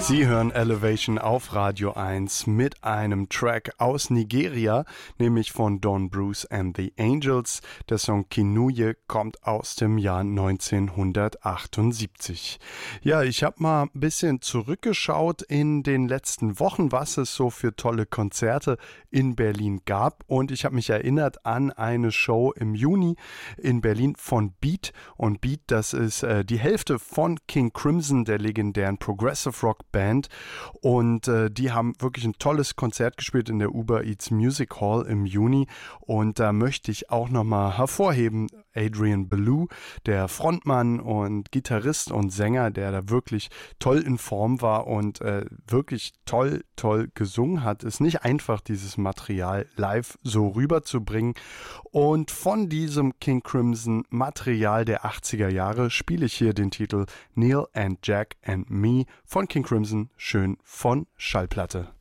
Sie hören Elevation auf Radio 1 mit einem Track aus Nigeria, nämlich von Don Bruce and the Angels. Der Song Kinuye kommt aus dem Jahr 1978. Ja, ich habe mal ein bisschen zurückgeschaut in den letzten Wochen, was es so für tolle Konzerte in Berlin gab. Und ich habe mich erinnert an eine Show im Juni in Berlin von Beat. Und Beat, das ist die Hälfte von King Crimson, der legendären Progressive Rock Band, und die haben wirklich ein tolles Konzert gespielt in der Uber Eats Music Hall im Juni, und da möchte ich auch nochmal hervorheben Adrian Belew, der Frontmann und Gitarrist und Sänger, der da wirklich toll in Form war und wirklich toll gesungen hat. Ist nicht einfach, dieses Material live so rüberzubringen, und von diesem King Crimson Material der 80er Jahre spiele ich hier den Titel Neil and Jack and Me von King Crimson, schön von Schallplatte.